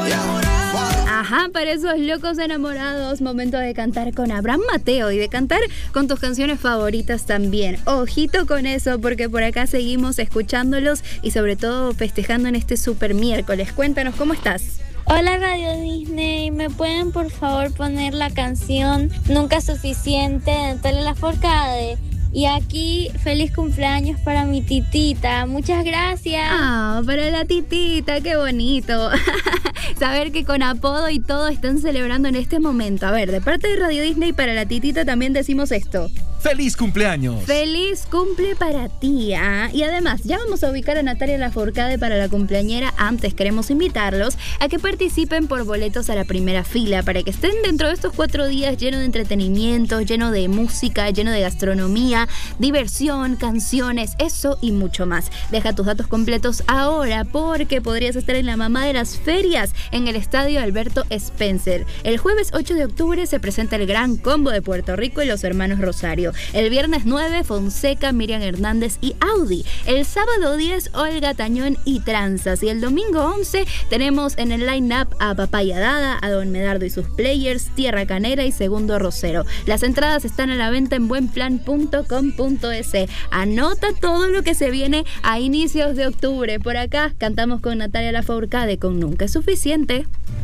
Ajá, para esos locos enamorados, momento de cantar con Abraham Mateo y de cantar con tus canciones favoritas también. Ojito con eso, porque por acá seguimos escuchándolos y sobre todo festejando en este super miércoles. Cuéntanos, ¿cómo estás? Hola Radio Disney, ¿me pueden por favor poner la canción Nunca es Suficiente de Natalia Lafourcade? Y aquí, feliz cumpleaños para mi titita. Muchas gracias. Ah, para la titita, qué bonito. Saber que con apodo y todo están celebrando en este momento. A ver, de parte de Radio Disney para la titita también decimos esto. ¡Feliz cumpleaños! ¡Feliz cumple para ti! Y además, ya vamos a ubicar a Natalia Lafourcade para la cumpleañera. Antes queremos invitarlos a que participen por boletos a la primera fila para que estén dentro de estos 4 días llenos de entretenimiento, lleno de música, lleno de gastronomía, diversión, canciones, eso y mucho más. Deja tus datos completos ahora porque podrías estar en la mamá de las ferias en el Estadio Alberto Spencer. El jueves 8 de octubre se presenta el Gran Combo de Puerto Rico y los hermanos Rosario. El viernes 9, Fonseca, Miriam Hernández y Audi. El sábado 10, Olga Tañón y Tranzas. Y el domingo 11 tenemos en el line-up a Papaya Dada, a Don Medardo y sus players, Tierra Canera y Segundo Rosero. Las entradas están a la venta en buenplan.com.es. Anota todo lo que se viene a inicios de octubre. Por acá cantamos con Natalia Lafourcade con Nunca es Suficiente.